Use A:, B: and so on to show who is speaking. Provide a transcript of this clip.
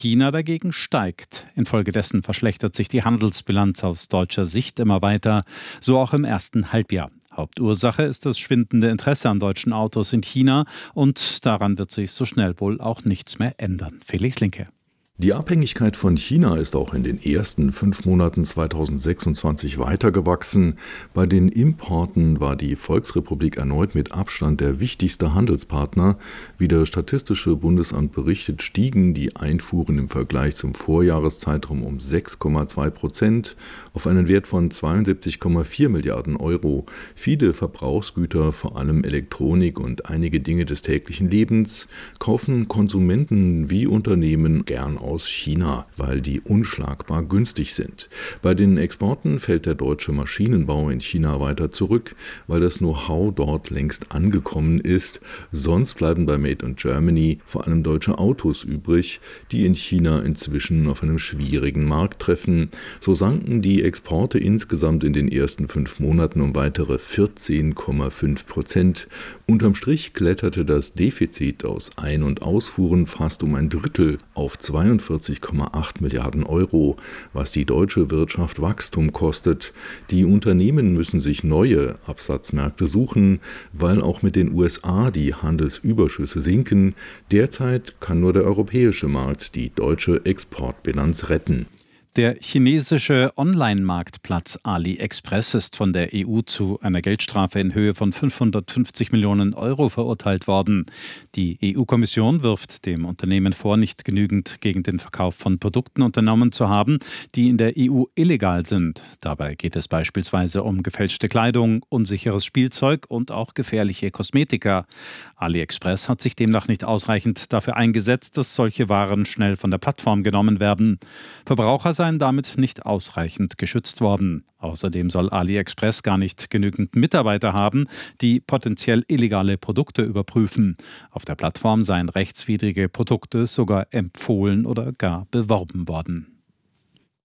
A: China dagegen steigt. Infolgedessen verschlechtert sich die Handelsbilanz aus deutscher Sicht immer weiter, so auch im ersten Halbjahr. Hauptursache ist das schwindende Interesse an deutschen Autos in China und daran wird sich so schnell wohl auch nichts mehr ändern. Felix Linke.
B: Die Abhängigkeit von China ist auch in den ersten 5 Monaten 2026 weiter gewachsen. Bei den Importen war die Volksrepublik erneut mit Abstand der wichtigste Handelspartner. Wie das Statistische Bundesamt berichtet, stiegen die Einfuhren im Vergleich zum Vorjahreszeitraum um 6,2% auf einen Wert von 72,4 Milliarden Euro. Viele Verbrauchsgüter, vor allem Elektronik und einige Dinge des täglichen Lebens, kaufen Konsumenten wie Unternehmen gern aus China, weil die unschlagbar günstig sind. Bei den Exporten fällt der deutsche Maschinenbau in China weiter zurück, weil das Know-how dort längst angekommen ist. Sonst bleiben bei Made in Germany vor allem deutsche Autos übrig, die in China inzwischen auf einem schwierigen Markt treffen. So sanken die Exporte insgesamt in den ersten 5 Monaten um weitere 14,5%. Unterm Strich kletterte das Defizit aus Ein- und Ausfuhren fast um ein Drittel auf 42,8 Milliarden Euro, was die deutsche Wirtschaft Wachstum kostet. Die Unternehmen müssen sich neue Absatzmärkte suchen, weil auch mit den USA die Handelsüberschüsse sinken. Derzeit kann nur der europäische Markt die deutsche Exportbilanz retten.
A: Der chinesische Online-Marktplatz AliExpress ist von der EU zu einer Geldstrafe in Höhe von 550 Millionen Euro verurteilt worden. Die EU-Kommission wirft dem Unternehmen vor, nicht genügend gegen den Verkauf von Produkten unternommen zu haben, die in der EU illegal sind. Dabei geht es beispielsweise um gefälschte Kleidung, unsicheres Spielzeug und auch gefährliche Kosmetika. AliExpress hat sich demnach nicht ausreichend dafür eingesetzt, dass solche Waren schnell von der Plattform genommen werden. Verbraucher seien damit nicht ausreichend geschützt worden. Außerdem soll AliExpress gar nicht genügend Mitarbeiter haben, die potenziell illegale Produkte überprüfen. Auf der Plattform seien rechtswidrige Produkte sogar empfohlen oder gar beworben worden.